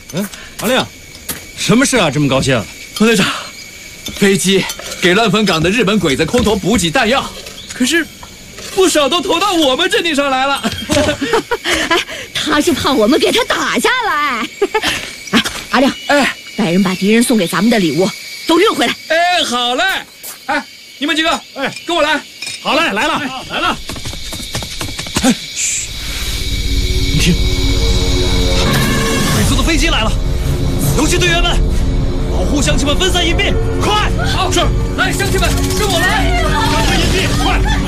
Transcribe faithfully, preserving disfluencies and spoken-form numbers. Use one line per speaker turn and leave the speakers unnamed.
嗯，阿亮，什么事啊？这么高兴？
王队长，飞机给乱坟岗的日本鬼子空投补给弹药，可是不少都投到我们阵地上来了。
哎，他是怕我们给他打下来。哎，阿亮，
哎，
带人把敌人送给咱们的礼物都运回来。
哎，好嘞。哎，你们几个，哎，跟我来。
好嘞，来了，来了。哎，嘘，你听，
鬼子的飞机来了，游击队员们，保护乡亲们分散隐蔽，快！
好，是，来，乡亲们，跟我来，
分散隐蔽，快！